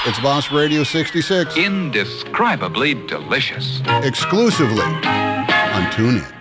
It's Boss Radio 66. Indescribably delicious. Exclusively on TuneIn.